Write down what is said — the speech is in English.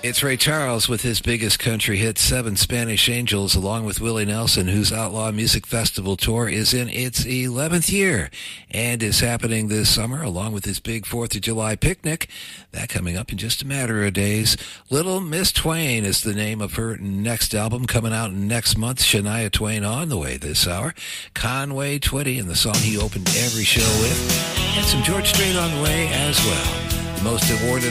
It's Ray Charles with his biggest country hit, Seven Spanish Angels, along with Willie Nelson, whose Outlaw Music Festival tour is in its 11th year and is happening this summer, along with his big 4th of July picnic. That coming up in just a matter of days. Little Miss Twain is the name of her next album, coming out next month. Shania Twain on the way this hour. Conway Twitty and the song he opened every show with. And some George Strait on the way as well. Most awarded